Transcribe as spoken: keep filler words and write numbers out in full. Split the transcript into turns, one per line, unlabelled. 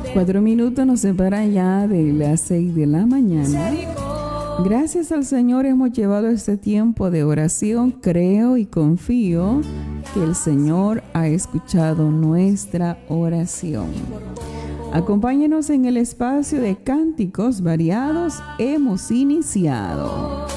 Cuatro minutos nos separan ya de las seis de la mañana. Gracias al Señor hemos llevado este tiempo de oración. Creo y confío que el Señor ha escuchado nuestra oración. Acompáñenos en el espacio de cánticos variados. Hemos iniciado.